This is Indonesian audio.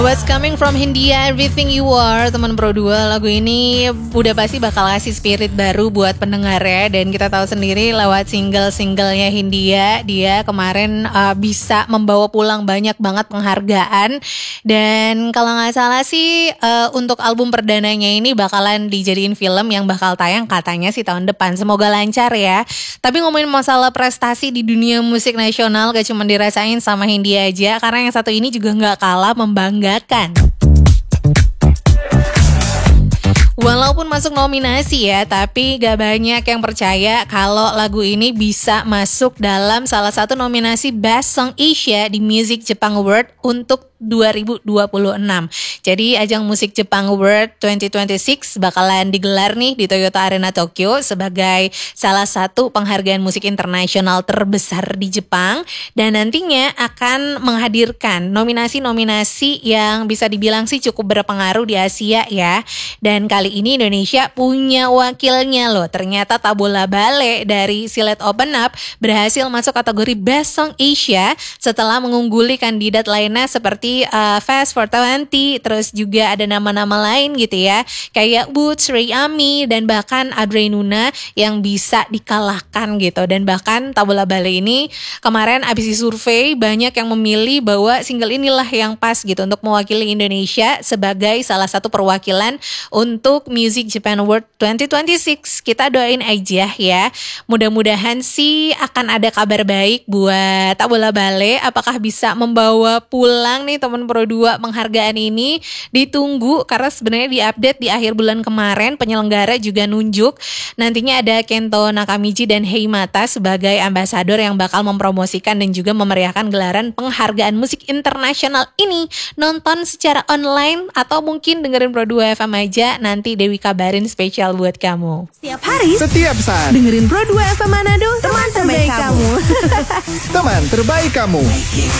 What's Coming From Hindia, Everything You Are, teman Pro 2. Lagu ini udah pasti bakal kasih spirit baru buat pendengarnya. Dan kita tahu sendiri lewat single-singlenya Hindia, dia kemarin bisa membawa pulang banyak banget penghargaan. Dan kalau gak salah sih untuk album perdananya ini bakalan dijadiin film yang bakal tayang katanya sih tahun depan. Semoga lancar ya. Tapi ngomongin masalah prestasi di dunia musik nasional gak cuma dirasain sama Hindia aja, karena yang satu ini juga gak kalah membanggakan. Walaupun masuk nominasi ya, tapi gak banyak yang percaya kalau lagu ini bisa masuk dalam salah satu nominasi Best Song Asia di Music Japan Award untuk 2026. Jadi ajang musik Jepang Award 2026 bakalan digelar nih di Toyota Arena Tokyo sebagai salah satu penghargaan musik internasional terbesar di Jepang, dan nantinya akan menghadirkan nominasi-nominasi yang bisa dibilang sih cukup berpengaruh di Asia ya. Dan kali ini Indonesia punya wakilnya loh. Ternyata Tabola Bale dari Silet Open Up berhasil masuk kategori Best Song Asia setelah mengungguli kandidat lainnya seperti Fast for 20, terus juga ada nama-nama lain gitu ya, kayak Woods, Ray Ami, dan bahkan Adrey Nuna yang bisa dikalahkan gitu. Dan bahkan Tabola Bale ini kemarin abis disurvei banyak yang memilih bahwa single inilah yang pas gitu untuk mewakili Indonesia sebagai salah satu perwakilan untuk Music Japan Award 2026. Kita doain aja ya, mudah-mudahan sih akan ada kabar baik buat Tabola Bale. Apakah bisa membawa pulang nih teman Pro 2 penghargaan ini? Ditunggu, karena sebenarnya diupdate di akhir bulan kemarin penyelenggara juga nunjuk nantinya ada Kento Nakamichi dan Heimata sebagai ambasador yang bakal mempromosikan dan juga memeriahkan gelaran penghargaan musik internasional ini. Nonton secara online atau mungkin dengerin Pro 2 FM aja, nanti Dewi kabarin spesial buat kamu. Setiap hari, setiap saat, dengerin Pro 2 FM Manado, teman terbaik kamu. Teman terbaik kamu.